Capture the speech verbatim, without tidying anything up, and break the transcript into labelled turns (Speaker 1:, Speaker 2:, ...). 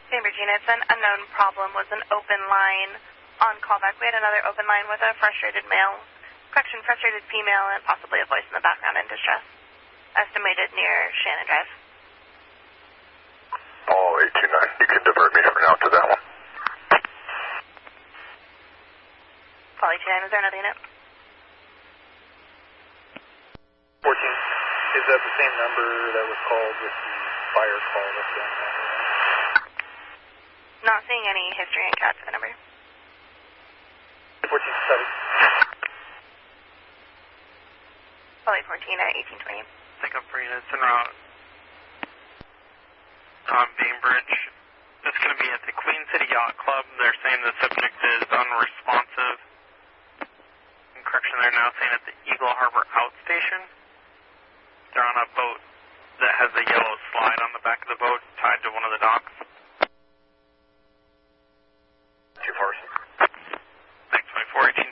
Speaker 1: Hey, Regina, it's an unknown problem. Was an open line on callback. We had another open line with a frustrated male, correction, frustrated female, and possibly a voice in the background in distress. Estimated near Shannon Drive.
Speaker 2: Oh, eight two nine. You can divert me for now to that one.
Speaker 1: Call eight two nine. Is there another unit?
Speaker 3: fourteen. Is that the same number that was called with the fire call? That's the only number.
Speaker 1: Not seeing any history in C A D for the number.
Speaker 3: fourteen seven.
Speaker 1: Call eight fourteen at eighteen twenty.
Speaker 4: Pick up for units en route on Bainbridge. It's going to be at the Queen City Yacht Club. They're saying the subject is unresponsive. In correction, they're now saying at the Eagle Harbor Outstation. They're on a boat that has a yellow slide on the back of the boat tied to one of the docks.
Speaker 2: Two fours.
Speaker 4: Thanks, my four eighteen.